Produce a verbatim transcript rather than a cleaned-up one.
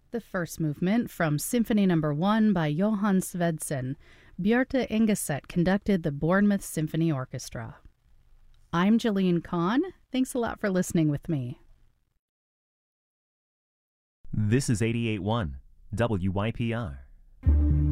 The first movement from Symphony Number One by Johann Svedsen. Bjarte Engeset conducted the Bournemouth Symphony Orchestra. I'm Jalene Kahn. Thanks a lot for listening with me. This is eighty-eight point one W Y P R.